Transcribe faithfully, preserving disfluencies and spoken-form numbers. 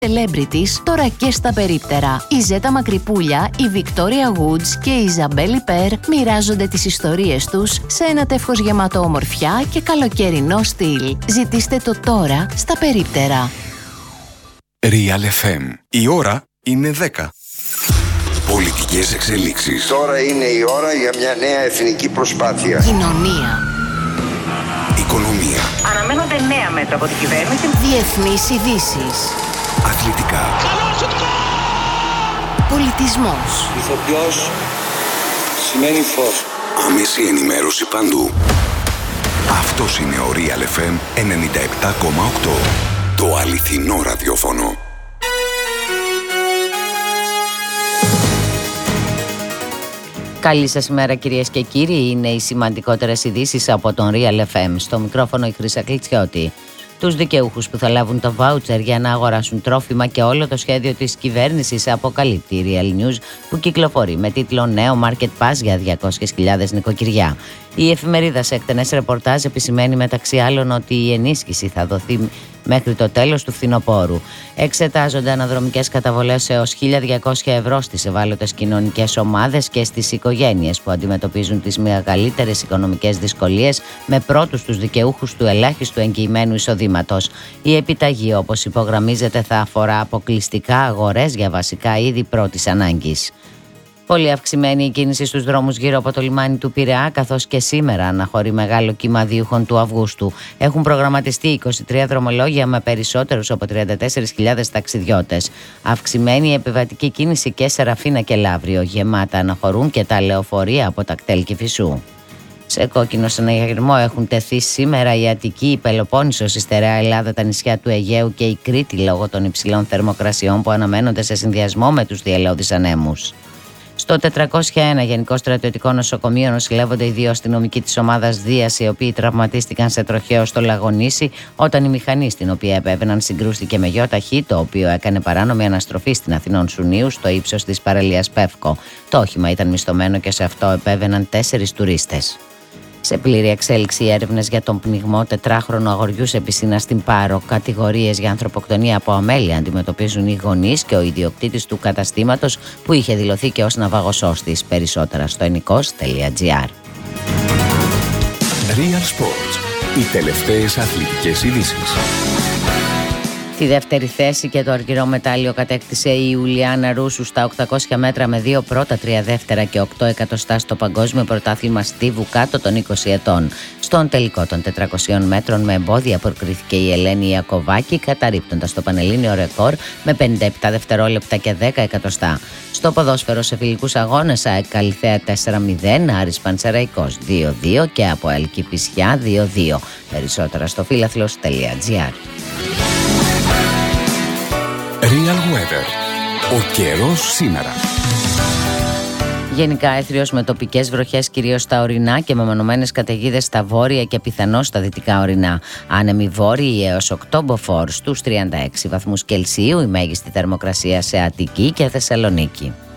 Celebrities τώρα και στα περίπτερα. Η Ζέτα Μακρυπούλια, η Victoria Woods και η Ιζαμπέλη Περ μοιράζονται τις ιστορίες τους σε ένα τεύχος γεμάτο ομορφιά και καλοκαιρινό στυλ. Ζητήστε το τώρα στα περίπτερα. Real εφ εμ. Η ώρα είναι δέκα. Πολιτικές εξελίξεις. Τώρα είναι η ώρα για μια νέα εθνική προσπάθεια. Κοινωνία. Οικονομία. Αναμένονται νέα μέτρα από την κυβέρνηση. Διεθνείς ειδήσεις. Αθλητικά. Πολιτισμός. Ηθοποιός σημαίνει φως. Άμεση ενημέρωση παντού. Αυτός είναι ο Real εφ εμ ενενήντα επτά κόμμα οκτώ. Το αληθινό ραδιόφωνο. Καλή σας ημέρα κυρίες και κύριοι, είναι οι σημαντικότερες ειδήσεις από τον Real εφ εμ. Στο μικρόφωνο η Χρύσα Κλιτσιώτη. Τους δικαιούχους που θα λάβουν το βάουτσερ για να αγοράσουν τρόφιμα και όλο το σχέδιο της κυβέρνησης αποκαλύπτει η Real News, που κυκλοφορεί με τίτλο «Νέο Market Pass για διακόσιες χιλιάδες νοικοκυριά». Η εφημερίδα σε εκτενές ρεπορτάζ επισημαίνει μεταξύ άλλων ότι η ενίσχυση θα δοθεί μέχρι το τέλος του φθινοπόρου. Εξετάζονται αναδρομικές καταβολές έως χίλια διακόσια ευρώ στις ευάλωτες κοινωνικές ομάδες και στις οικογένειες που αντιμετωπίζουν τις μεγαλύτερες οικονομικές δυσκολίες, με πρώτους τους δικαιούχους του ελάχιστου εγγυημένου εισοδήματος. Η επιταγή, όπως υπογραμμίζεται, θα αφορά αποκλειστικά αγορές για βασικά είδη πρώτης ανάγκης. Πολύ αυξημένη η κίνηση στους δρόμους γύρω από το λιμάνι του Πειραιά, καθώς και σήμερα αναχωρεί μεγάλο κύμα δίουχων του Αυγούστου. Έχουν προγραμματιστεί είκοσι τρία δρομολόγια με περισσότερους από τριάντα τέσσερις χιλιάδες ταξιδιώτες. Αυξημένη η επιβατική κίνηση και σε Ραφίνα και Λαύριο. Γεμάτα αναχωρούν και τα λεωφορεία από Τακτέλ Κηφισού. Σε κόκκινο συναγερμό έχουν τεθεί σήμερα η Αττική, η Πελοπόννησος, η στερεά Ελλάδα, τα νησιά του Αιγαίου και η Κρήτη, λόγω των υψηλών θερμοκρασιών που αναμένονται σε συνδυασμό με τους διελαιώδεις ανέμους. Στο τετρακόσια ένα Γενικό Στρατιωτικό Νοσοκομείο νοσηλεύονται οι δύο αστυνομικοί της ομάδας Δίας, οι οποίοι τραυματίστηκαν σε τροχαίο στο Λαγονήσι όταν η μηχανή στην οποία επέβαιναν συγκρούστηκε με γιοταχή, το οποίο έκανε παράνομη αναστροφή στην Αθηνών Σουνίου στο ύψος της παραλίας Πεύκο. Το όχημα ήταν μισθωμένο και σε αυτό επέβαιναν τέσσερις τουρίστες. Σε πλήρη εξέλιξη οι έρευνες για τον πνιγμό τετράχρονου αγοριού σε πισίνα στην Πάρο. Κατηγορίες για ανθρωποκτονία από αμέλεια αντιμετωπίζουν οι γονείς και ο ιδιοκτήτης του καταστήματος, που είχε δηλωθεί και ως ναυαγοσός της. Περισσότερα στο ενικός τελεία τζι άρ. Real Sports. Οι τελευταίες αθλητικές ειδήσεις. Τη δεύτερη θέση και το αργυρό μετάλλιο κατέκτησε η Ιουλιάνα Ρούσου στα οκτακόσια μέτρα με δύο πρώτα, τρία δεύτερα και οκτώ εκατοστά στο Παγκόσμιο Πρωτάθλημα Στίβου κάτω των είκοσι ετών. Στον τελικό των τετρακοσίων μέτρων με εμπόδια προκρίθηκε η Ελένη Ιακωβάκη, καταρρίπτοντας το πανελλήνιο ρεκόρ με πενήντα επτά δευτερόλεπτα και δέκα εκατοστά. Στο ποδόσφαιρο σε φιλικούς αγώνες, ΑΕΚ Καλιθέα τέσσερα μηδέν, Άρης Πανσεραϊκός δύο δύο και ΑΠΟΕΛ Κηφισιά δύο δύο. Περισσότερα στο φίλαθλος τελεία τζι άρ. Real Weather. Ο καιρός σήμερα. Γενικά έθριος με τοπικές βροχές κυρίως στα ορεινά και με μεμονωμένες καταιγίδες στα βόρεια και πιθανώς στα δυτικά ορεινά. Άνεμοι βόρειοι έως οκτώ μποφόρ στους τριάντα έξι βαθμούς Κελσίου, η μέγιστη θερμοκρασία σε Αττική και Θεσσαλονίκη.